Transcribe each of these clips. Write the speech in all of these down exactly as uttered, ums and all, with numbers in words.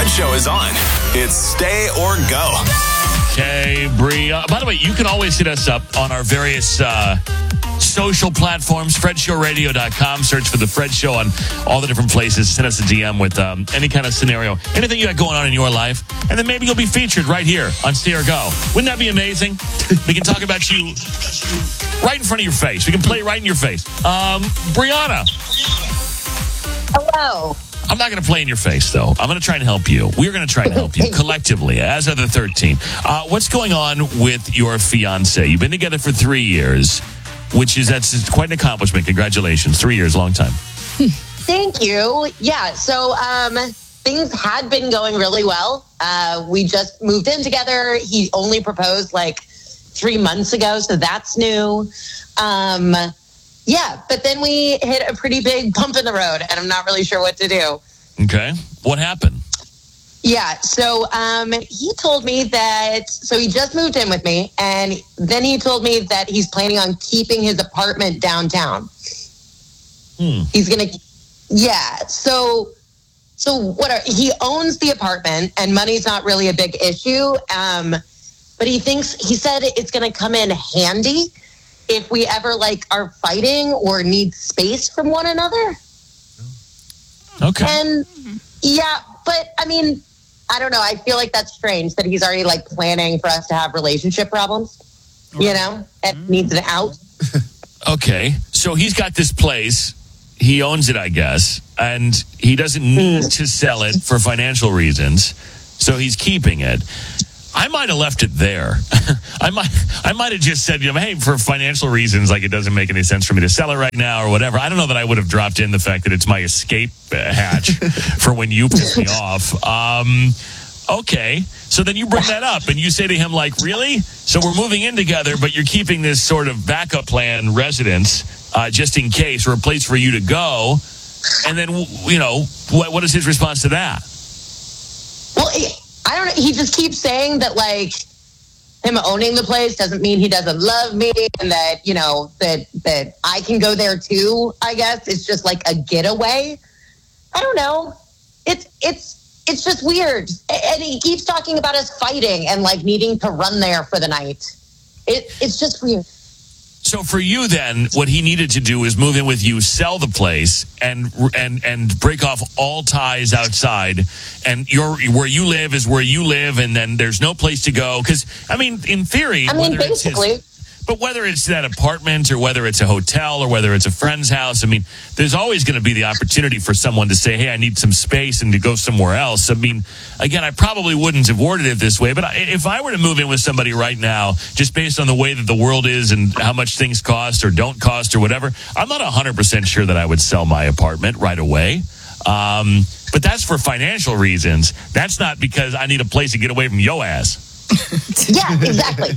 Fred Show is on. It's Stay or Go. Okay, Bree. Uh, by the way, you can always hit us up on our various uh, social platforms, fred show radio dot com. Search for The Fred Show on all the different places. Send us a D M with um, any kind of scenario, anything you got going on in your life, and then maybe you'll be featured right here on Stay or Go. Wouldn't that be amazing? We can talk about you right in front of your face. We can play right in your face. Um, Brianna. Hello. I'm not going to play in your face, though. I'm going to try and help you. We're going to try and help you collectively, as are the thirteen. Uh, what's going on with your fiance? You've been together for three years, which is that's quite an accomplishment. Congratulations. Three years, long time. Thank you. Yeah, so um, things had been going really well. Uh, we just moved in together. He only proposed like three months ago, so that's new. Um Yeah, but then we hit a pretty big bump in the road, and I'm not really sure what to do. Okay. What happened? Yeah, so um, he told me that, so he just moved in with me, and then he told me that he's planning on keeping his apartment downtown. Hmm. He's going to, yeah, so, so what are, he owns the apartment, and money's not really a big issue, um, but he thinks, he said it's going to come in handy if we ever like are fighting or need space from one another. Okay. And yeah, but I mean, I don't know. I feel like that's strange that he's already like planning for us to have relationship problems, you know, and mm-hmm. needs an out. Okay. So he's got this place. He owns it, I guess, and he doesn't need mm. to sell it for financial reasons. So he's keeping it. I might have left it there. I might I might have just said, you know, hey, for financial reasons, like it doesn't make any sense for me to sell it right now or whatever. I don't know that I would have dropped in the fact that it's my escape hatch for when you piss me off. Um, okay. So then you bring that up and you say to him, like, really? So we're moving in together, but you're keeping this sort of backup plan residence uh, just in case, or a place for you to go. And then, you know, what, what is his response to that? Well, it- I don't know. He just keeps saying that, like, him owning the place doesn't mean he doesn't love me, and that, you know, that that I can go there too. I guess it's just like a getaway. I don't know. It's it's it's just weird. And he keeps talking about us fighting and like needing to run there for the night. It it's just weird. So for you, then, what he needed to do is move in with you, sell the place, and and and break off all ties outside. And your where you live is where you live, and then there's no place to go. Because I mean, in theory, I mean, basically. It's his, but whether it's that apartment or whether it's a hotel or whether it's a friend's house, I mean, there's always going to be the opportunity for someone to say, hey, I need some space and to go somewhere else. I mean, again, I probably wouldn't have worded it this way, but if I were to move in with somebody right now, just based on the way that the world is and how much things cost or don't cost or whatever, I'm not one hundred percent sure that I would sell my apartment right away. Um, but that's for financial reasons. That's not because I need a place to get away from yo ass. Yeah, exactly.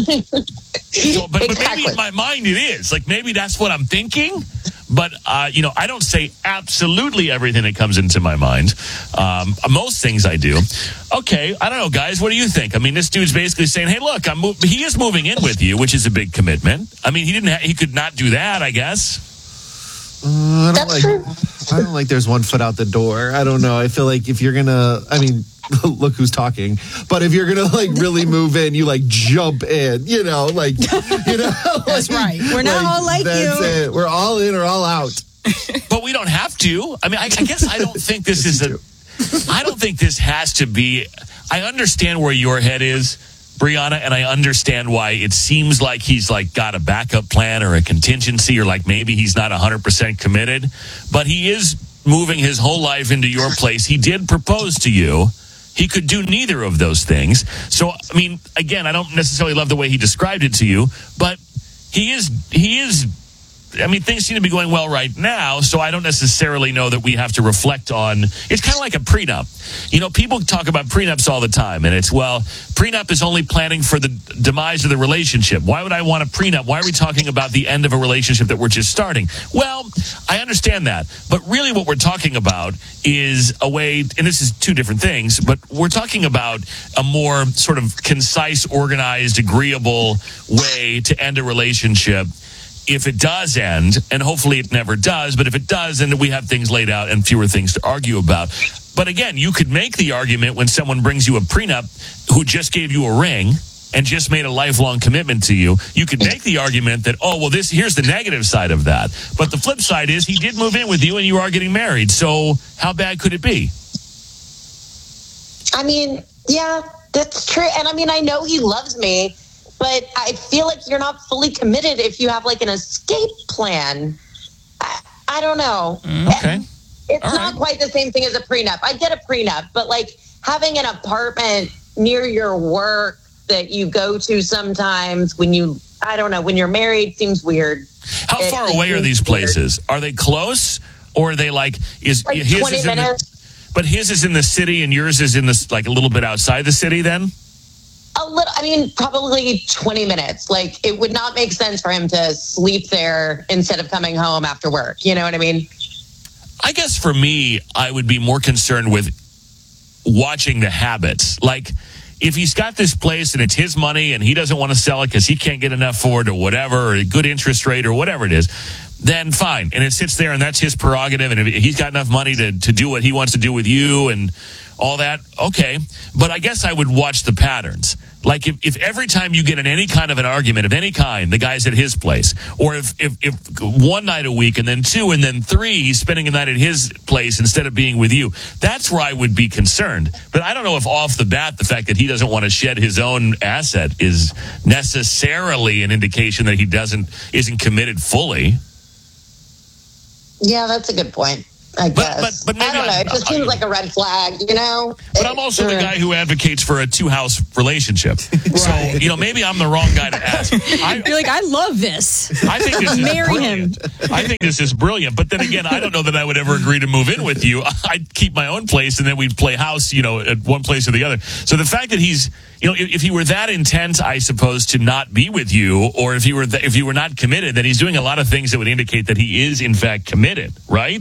So, but, exactly. but maybe in my mind it is. Like, maybe that's what I'm thinking. But, uh, you know, I don't say absolutely everything that comes into my mind. Um, most things I do. Okay, I don't know, guys. What do you think? I mean, this dude's basically saying, hey, look, I'm mo- he is moving in with you, which is a big commitment. I mean, he didn't. Ha- he could not do that, I guess. Uh, I don't That's like, true. I don't like there's one foot out the door. I don't know. I feel like if you're going to, I mean, look who's talking. But if you're going to like really move in, you like jump in, you know, like, you know. That's like, right. We're not like, all like that's you. It. We're all in or all out. But we don't have to. I mean, I, I guess I don't think this is a, I don't think this has to be, I understand where your head is, Brianna, and I understand why it seems like he's like got a backup plan or a contingency, or like maybe he's not one hundred percent committed, but he is moving his whole life into your place. He did propose to you. He could do neither of those things. So, I mean, again, I don't necessarily love the way he described it to you, but he is, he is, I mean, things seem to be going well right now, so I don't necessarily know that we have to reflect on, it's kind of like a prenup. You know, people talk about prenups all the time, and it's, well, prenup is only planning for the demise of the relationship. Why would I want a prenup? Why are we talking about the end of a relationship that we're just starting? Well, I understand that, but really what we're talking about is a way, and this is two different things, but we're talking about a more sort of concise, organized, agreeable way to end a relationship. If it does end, and hopefully it never does, but if it does, then we have things laid out and fewer things to argue about. But again, you could make the argument when someone brings you a prenup who just gave you a ring and just made a lifelong commitment to you. You could make the argument that, oh, well, this here's the negative side of that. But the flip side is he did move in with you and you are getting married. So how bad could it be? I mean, yeah, that's true. And I mean, I know he loves me, but I feel like you're not fully committed if you have like an escape plan. I, I don't know. Okay. It's All not right. quite the same thing as a prenup. I get a prenup, but like having an apartment near your work that you go to sometimes when you, I don't know, when you're married seems weird. How It- far it away are seems these weird. places? Are they close or are they like, is Like his twenty is in the, minutes. but his is in the city and yours is in this like a little bit outside the city then? A little, I mean, probably twenty minutes. Like it would not make sense for him to sleep there instead of coming home after work. You know what I mean? I guess for me, I would be more concerned with watching the habits. Like, if he's got this place and it's his money and he doesn't want to sell it because he can't get enough for it or whatever, or a good interest rate or whatever it is, then fine. And it sits there and that's his prerogative. And if he's got enough money to, to do what he wants to do with you and all that, okay. But I guess I would watch the patterns. Like if, if every time you get in any kind of an argument of any kind, the guy's at his place, or if, if, if one night a week and then two and then three, he's spending a night at his place instead of being with you, that's where I would be concerned. But I don't know if off the bat, the fact that he doesn't want to shed his own asset is necessarily an indication that he doesn't, isn't committed fully. Yeah, that's a good point. I But- guess. but- but maybe I don't know. I'm- It just I- seems like a red flag, you know? But I'm also the guy who advocates for a two-house relationship. So, you know, maybe I'm the wrong guy to ask. I, You're like, I love this. I think this is Marry brilliant. I think this is brilliant. But then again, I don't know that I would ever agree to move in with you. I'd keep my own place, and then we'd play house, you know, at one place or the other. So the fact that he's, you know, if, if he were that intent, I suppose, to not be with you, or if he were th- if he were not committed, then he's doing a lot of things that would indicate that he is in fact committed, right?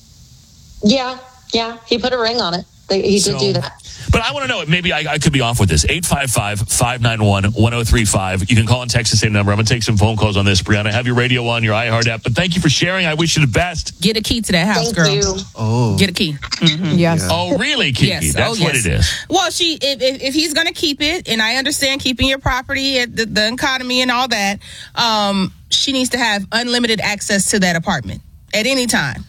Yeah, yeah. He put a ring on it. They- He So- did do that. But I want to know, maybe I, I could be off with this. eight five five, five nine one, one oh three five. You can call and text the same number. I'm going to take some phone calls on this, Brianna. Have your radio on, your iHeart app. But thank you for sharing. I wish you the best. Get a key to that house, Thank girl. you. Oh, Get a key. Mhm. Yes. Oh, really, Kiki? Yes. That's oh, what yes. it is. Well, she if, if, if he's going to keep it, and I understand keeping your property at the, the economy and all that, um, she needs to have unlimited access to that apartment at any time.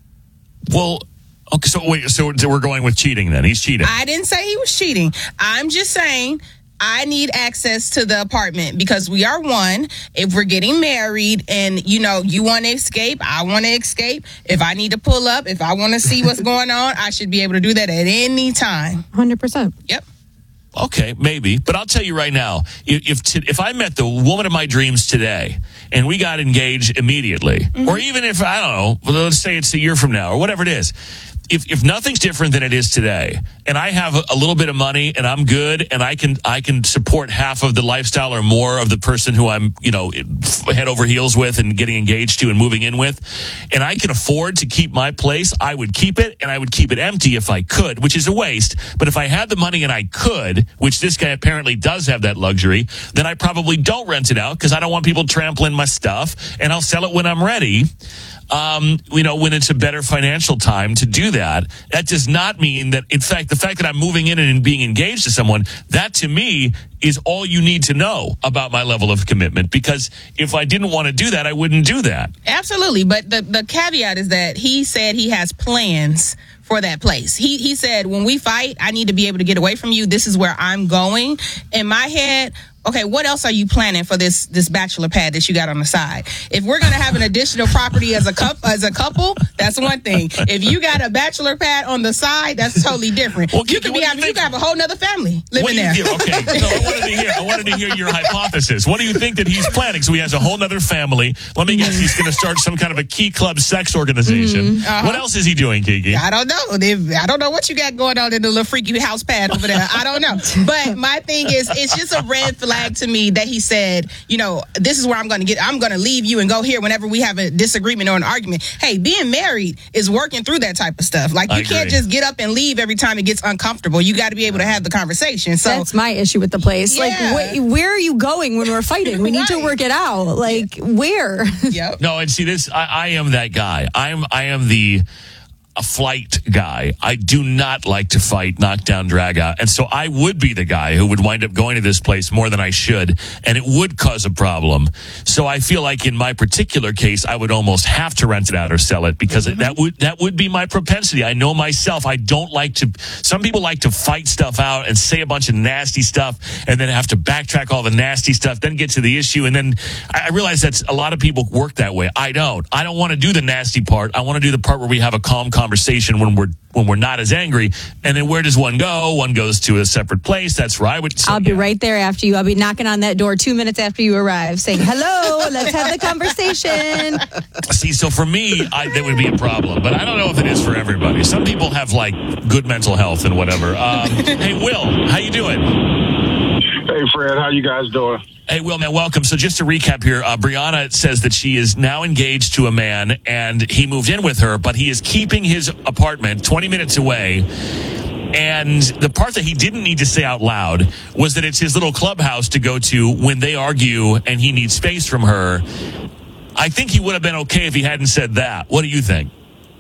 Well, okay, so wait, so, so we're going with cheating then. He's cheating. I didn't say he was cheating. I'm just saying I need access to the apartment because we are one. If we're getting married and, you know, you want to escape, I want to escape. If I need to pull up, if I want to see what's going on, I should be able to do that at any time. one hundred percent. Yep. Okay, maybe, but I'll tell you right now, if if, t- if I met the woman of my dreams today and we got engaged immediately, Mm-hmm. or even if I don't know, let's say it's a year from now or whatever it is, if if nothing's different than it is today, and I have a, a little bit of money and I'm good and I can I can support half of the lifestyle or more of the person who I'm, you know, head over heels with and getting engaged to and moving in with, and I can afford to keep my place, I would keep it, and I would keep it empty if I could, which is a waste. But if I had the money and I could, which this guy apparently does have that luxury, then I probably don't rent it out because I don't want people trampling my stuff, and I'll sell it when I'm ready. Um, you know, when it's a better financial time to do that. That does not mean that, in fact, the fact that I'm moving in and being engaged to someone, that to me is all you need to know about my level of commitment. Because if I didn't want to do that, I wouldn't do that. Absolutely. But the, the caveat is that he said he has plans for that place. He he said, when we fight, I need to be able to get away from you. This is where I'm going. In my head, okay, what else are you planning for this this bachelor pad that you got on the side? If we're gonna have an additional property as a couple, as a couple, that's one thing. If you got a bachelor pad on the side, that's totally different. Well, you Kiki, could what be do you having, you think? could have a whole nother family What living do you there. hear? Okay, no, I wanted to hear. I wanted to hear your hypothesis. What do you think that he's planning? So he has a whole nother family. Let me guess, he's going to start some kind of a key club sex organization. Uh-huh. What else is he doing, Kiki? I don't know. They- I don't know what you got going on in the little freaky house pad over there. I don't know. But my thing is, it's just a red flag to me that he said, you know, this is where I'm going to get, I'm going to leave you and go here whenever we have a disagreement or an argument. Hey, being married is working through that type of stuff. Like, I you can't agree. just get up and leave every time it gets uncomfortable. You got to be able to have the conversation. So That's my issue with the place. Yeah. Like, wh- where are you going when we're fighting? We need to Right. work it out. Like, where? yep. No, and see this. I, I am that guy. I'm. I am the. a flight guy. I do not like to fight, knock down, drag out. And so I would be the guy who would wind up going to this place more than I should, and it would cause a problem. So I feel like in my particular case, I would almost have to rent it out or sell it because mm-hmm. that would that would be my propensity. I know myself. I don't like to, some people like to fight stuff out and say a bunch of nasty stuff and then have to backtrack all the nasty stuff, then get to the issue. And then I realize that's a lot of people work that way. I don't. I don't want to do the nasty part. I want to do the part where we have a calm conversation when we're when we're not as angry. And then where does one go? One goes to a separate place. That's where I would say, I'll be yeah. right there after you. I'll be knocking on that door two minutes after you arrive saying, hello, let's have the conversation. See, so for me, I, that would be a problem. But I don't know if it is for everybody. Some people have, like, good mental health and whatever. Um, hey, Will, how you doing? Hey, Fred, how you guys doing? Hey, Will, man, welcome. So just to recap here, uh, Brianna says that she is now engaged to a man, and he moved in with her, but he is keeping his apartment twenty minutes away. And the part that he didn't need to say out loud was that it's his little clubhouse to go to when they argue and he needs space from her. I think he would have been okay if he hadn't said that. What do you think?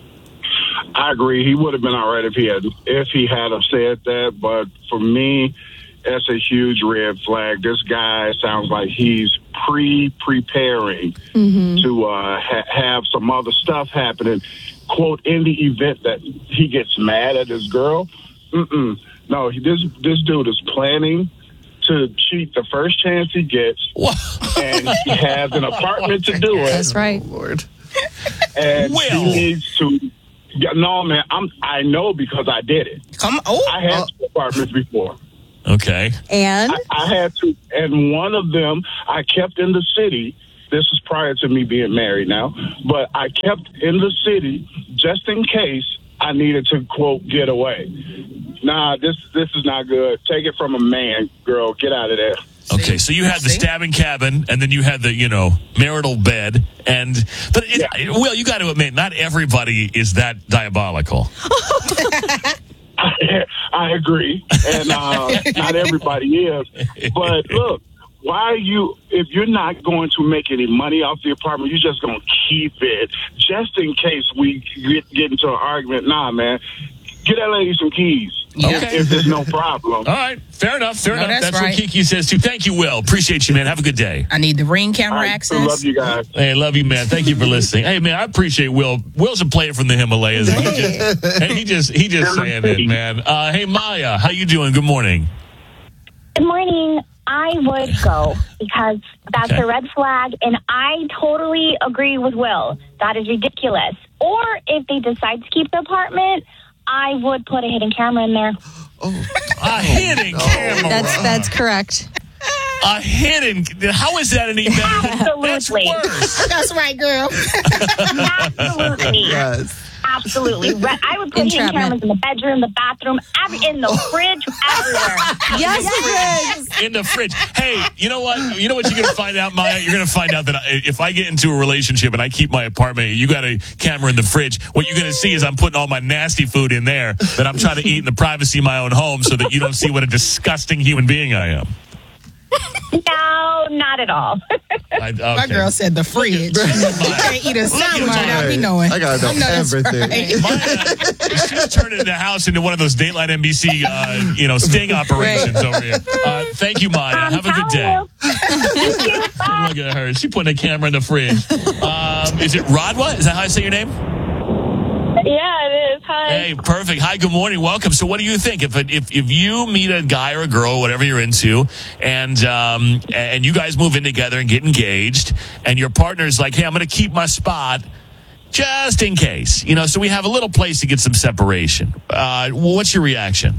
I agree. He would have been all right if he had if he had have said that. But for me, that's a huge red flag. This guy sounds like he's pre-preparing mm-hmm. to uh, ha- have some other stuff happening. Quote, in the event that he gets mad at his girl. Mm-mm. No, he, this this dude is planning to cheat the first chance he gets, and he has an apartment to do it. That's right, Lord. And Will. he needs to. Yeah, no, man, I'm. I know because I did it. Come oh, I had oh. two apartments before. Okay. And? I, I had to, and one of them I kept in the city. This is prior to me being married now, but I kept in the city just in case I needed to, quote, get away. Nah, this this is not good. Take it from a man, girl. Get out of there. Okay, so you had the See? stabbing cabin, and then you had the, you know, marital bed, and but it, Yeah. Will, you got to admit, not everybody is that diabolical. I, I agree, and uh, not everybody is. But look, why are you? If you're not going to make any money off the apartment, you're just going to keep it just in case we get, get into an argument. Nah, man, get that lady some keys. Yeah. Okay. If there's no problem. All right, fair enough, fair No, enough. that's That's right. what Kiki says too. Thank you, Will. Appreciate you, man. Have a good day. I need the ring camera I access. love you guys. Hey, love you, man. Thank you for listening. Hey, man, I appreciate Will. Will's a player from the Himalayas. And he just, and he just, he just saying it, man. Uh, hey, Maya, how you doing? Good morning. Good morning. I would go because that's Okay. a red flag, and I totally agree with Will. That is ridiculous. Or if they decide to keep the apartment, I would put a hidden camera in there. A hidden camera. That's that's correct. A hidden. How is that any better? That's Absolutely. worse. That's right, girl. Absolutely. Yes. Absolutely. Re- I would put hidden Entrapment. cameras in the bedroom, the bathroom, every, in the fridge, everywhere. Yes, In the fridge. Hey, you know what? You know what you're going to find out, Maya? You're going to find out that I, if I get into a relationship and I keep my apartment, you got a camera in the fridge, what you're going to see is I'm putting all my nasty food in there that I'm trying to eat in the privacy of my own home so that you don't see what a disgusting human being I am. No, not at all. I, okay. My girl said the fridge. You can't eat a sandwich Maya. without me knowing. I gotta know that's everything. right. Maya, she's turning the house into one of those Dateline N B C, uh, you know, sting operations over here. Uh, thank you, Maya. Um, Have a good day. towel. Thank you. Bye. Look at her. She putting a camera in the fridge. Um, is it Rodwa? Is that how I say your name? Yeah, it is. Hi. Hey, perfect. Hi, good morning. Welcome. So what do you think? If if if you meet a guy or a girl, whatever you're into, and um and you guys move in together and get engaged, and your partner's like, hey, I'm going to keep my spot just in case. You know, so we have a little place to get some separation. Uh, what's your reaction?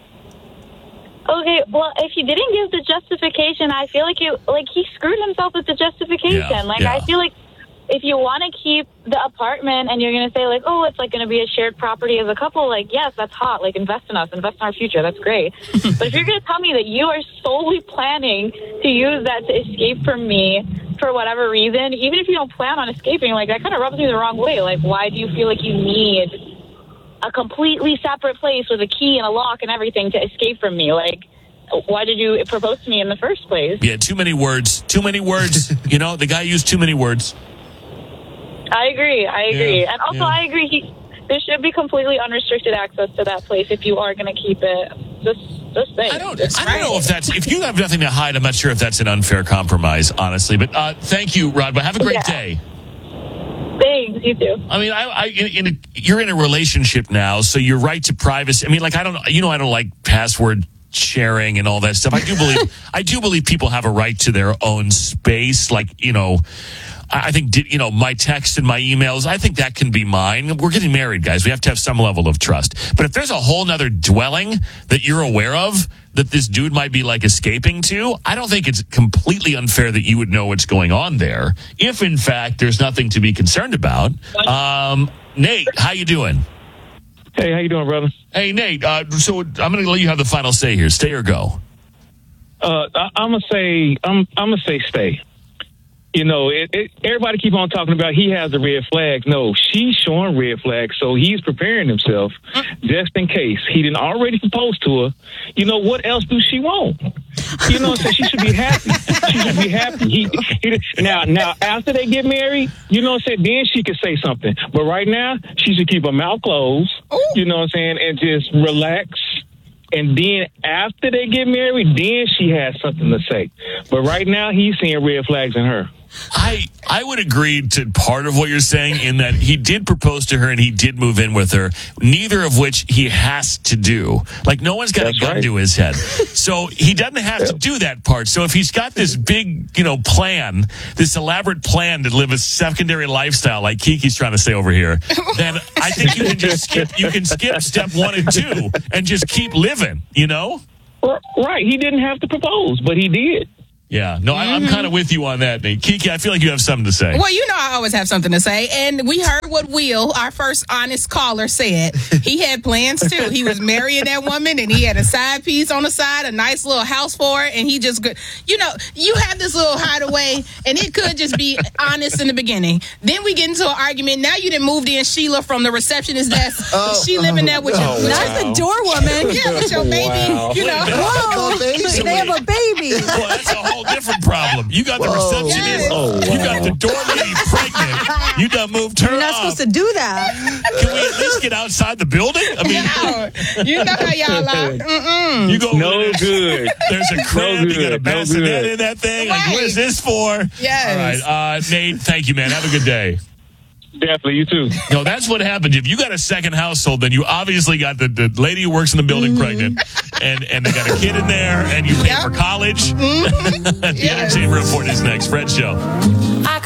Okay, well, if he didn't give the justification, I feel like you like he screwed himself with the justification. Yeah, like yeah. I feel like if you want to keep the apartment and you're going to say like, oh, it's like going to be a shared property as a couple, like, yes, that's hot. Like, invest in us, invest in our future. That's great. But if you're going to tell me that you are solely planning to use that to escape from me for whatever reason, even if you don't plan on escaping, like that kind of rubs me the wrong way. Like, why do you feel like you need a completely separate place with a key and a lock and everything to escape from me? Like, why did you propose to me in the first place? Yeah, too many words. Too many words. You know, the guy used too many words. I agree. I agree. Yeah, and also, yeah. I agree. He there should be completely unrestricted access to that place if you are going to keep it. Just, just saying. I don't, I don't know if that's, if you have nothing to hide, I'm not sure if that's an unfair compromise, honestly. But uh, thank you, Rod. But have a great Yeah. day. Thanks, you too. I mean, I, I in, in a, you're in a relationship now, so your right to privacy. I mean, like I don't, you know, I don't like password sharing and all that stuff. I do believe, I do believe people have a right to their own space. Like, you know, I I think, you know, my texts and my emails, I think that can be mine. We're getting married, guys. We have to have some level of trust. But if there's a whole nother dwelling that you're aware of that this dude might be like escaping to, I don't think it's completely unfair that you would know what's going on there. If in fact there's nothing to be concerned about. Um, Nate, how you doing? Hey, how you doing, brother? Hey, Nate. Uh, so I'm going to let you have the final say here. Stay or go? Uh, I, I'm gonna say I'm I'm gonna say stay. You know, it, it, everybody keep on talking about he has the red flags. No, she's showing red flags, so he's preparing himself just in case. He didn't already propose to her. You know, what else do she want? You know, so she should be happy. She should be happy. He, he, now, now, after they get married, you know what I'm saying, then she could say something. But right now, she should keep her mouth closed, you know what I'm saying, and just relax. And then after they get married, then she has something to say. But right now, he's seeing red flags in her. I I would agree to part of what you're saying in that he did propose to her and he did move in with her, neither of which he has to do. Like, no one's got That's a gun right. to his head. So he doesn't have to do that part. So if he's got this big, you know, plan, this elaborate plan to live a secondary lifestyle like Kiki's trying to say over here, then I think you can just skip, you can skip step one and two and just keep living, you know? Right. He didn't have to propose, but he did. Yeah, no, I, I'm kind of with you on that, Nate. Kiki, I feel like you have something to say. Well, you know I always have something to say. And we heard what Will, our first honest caller, said. He had plans, too. He was marrying that woman, and he had a side piece on the side, a nice little house for her, and he just, you know, you have this little hideaway, and it could just be honest in the beginning. Then we get into an argument. Now you done moved in Sheila from the receptionist desk. Oh, she living there with oh, your, wow. Not the door woman. yeah, with your baby, Wow. you know. Whoa, baby. they have a baby. Well, that's a whole different problem. You got the Whoa. receptionist. Yes. Oh, You got wow. the door lady pregnant. You done moved her You're not up. supposed to do that. Can we at least get outside the building? I mean, Yeah. You know how y'all are. Mm-mm. you go over No there, good. there's a crib, No you got a good. No bassinet good. in that thing. Like, what is Right. this for? Yes. All right, uh, Nate, thank you, man. Have a good day. Definitely, you too. No, that's what happens. If you got a second household, then you obviously got the, the lady who works in the building Mm-hmm. pregnant, and, and they got a kid in there, and you pay Yep. for college. Mm-hmm. The Yes. Entertainment Report is next. Fred Show. I